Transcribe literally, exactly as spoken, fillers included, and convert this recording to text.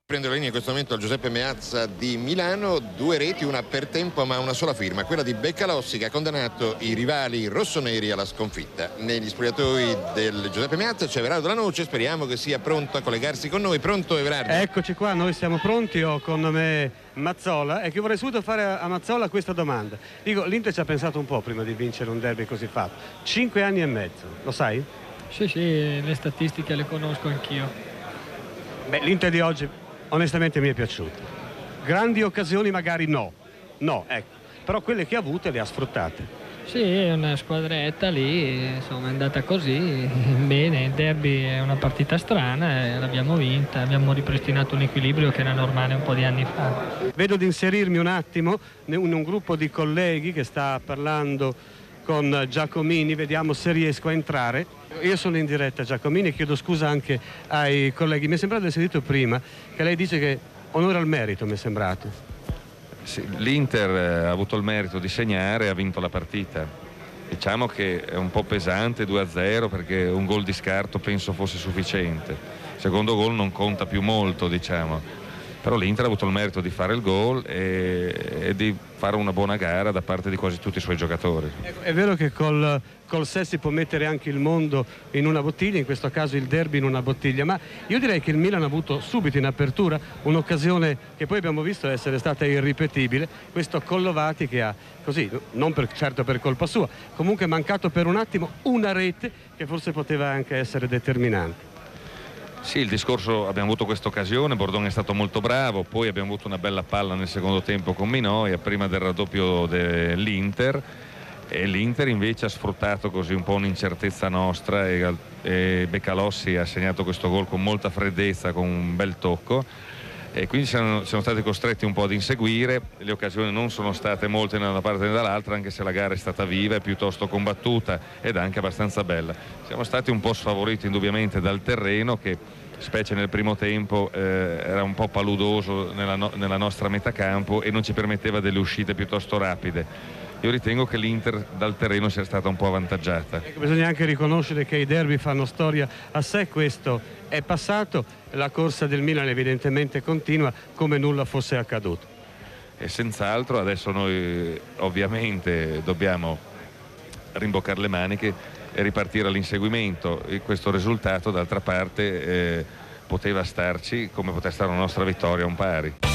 Prende la linea in questo momento al Giuseppe Meazza di Milano, due reti, una per tempo ma una sola firma, quella di Beccalossi che ha condannato i rivali rossoneri alla sconfitta. Negli spogliatoi del Giuseppe Meazza c'è Everardo Lanoce, speriamo che sia pronto a collegarsi con noi. Pronto Everardo? Eccoci qua, noi siamo pronti, ho con me Mazzola e che vorrei subito fare a Mazzola questa domanda. Dico, l'Inter ci ha pensato un po' prima di vincere un derby così fatto, cinque anni e mezzo, lo sai? Sì, sì, le statistiche le conosco anch'io. Beh, l'Inter di oggi onestamente mi è piaciuto. Grandi occasioni magari no, no, ecco, però quelle che ha avute le ha sfruttate. Sì, è una squadretta lì, insomma è andata così, bene, il derby è una partita strana e l'abbiamo vinta, abbiamo ripristinato un equilibrio che era normale un po' di anni fa. Vedo di inserirmi un attimo in un gruppo di colleghi che sta parlando con Giacomini, vediamo se riesco a entrare. Io sono in diretta, Giacomini, chiedo scusa anche ai colleghi. Mi è sembrato di aver sentito prima che lei dice che onore al merito, mi è sembrato. Sì, l'Inter ha avuto il merito di segnare e ha vinto la partita. Diciamo che è un po' pesante due a zero perché un gol di scarto penso fosse sufficiente. Il secondo gol non conta più molto, diciamo. Però l'Inter ha avuto il merito di fare il gol e, e di fare una buona gara da parte di quasi tutti i suoi giocatori. È vero che col, col S E S si può mettere anche il mondo in una bottiglia, in questo caso il derby in una bottiglia, ma io direi che il Milan ha avuto subito in apertura un'occasione che poi abbiamo visto essere stata irripetibile, questo Collovati che ha, così, non per, certo per colpa sua, comunque mancato per un attimo una rete che forse poteva anche essere determinante. Sì, il discorso, abbiamo avuto questa occasione, Bordone è stato molto bravo, poi abbiamo avuto una bella palla nel secondo tempo con Minoia, prima del raddoppio dell'Inter, e l'Inter invece ha sfruttato così un po' un'incertezza nostra e, e Beccalossi ha segnato questo gol con molta freddezza, con un bel tocco, e quindi siamo, siamo stati costretti un po' ad inseguire. Le occasioni non sono state molte né da una parte né dall'altra, anche se la gara è stata viva e piuttosto combattuta ed anche abbastanza bella. Siamo stati un po' sfavoriti indubbiamente dal terreno che, specie nel primo tempo, eh, era un po' paludoso nella, no- nella nostra metà campo e non ci permetteva delle uscite piuttosto rapide. Io ritengo che l'Inter dal terreno sia stata un po' avvantaggiata. Ecco, bisogna anche riconoscere che i derby fanno storia a sé, questo è passato, la corsa del Milan evidentemente continua come nulla fosse accaduto. E senz'altro adesso noi ovviamente dobbiamo rimboccare le maniche e ripartire all'inseguimento, e questo risultato d'altra parte eh, poteva starci come poteva stare la nostra vittoria a un pari.